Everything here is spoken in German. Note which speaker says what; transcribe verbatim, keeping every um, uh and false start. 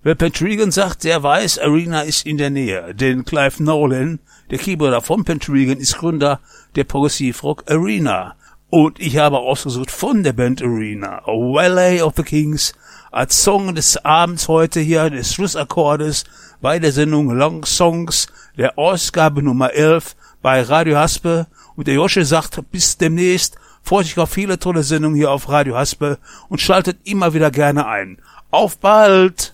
Speaker 1: Wer Pendragon sagt, der weiß, Arena ist in der Nähe. Denn Clive Nolan, der Keyboarder von Pendragon, ist Gründer der Progressivrock Arena. Und ich habe ausgesucht von der Band Arena Valley of the Kings als Song des Abends heute hier, des Schlussakkordes bei der Sendung Long Songs, der Ausgabe Nummer elf bei Radio Haspe. Und der Josche sagt, bis demnächst, freut sich auf viele tolle Sendungen hier auf Radio Haspe und schaltet immer wieder gerne ein. Auf bald!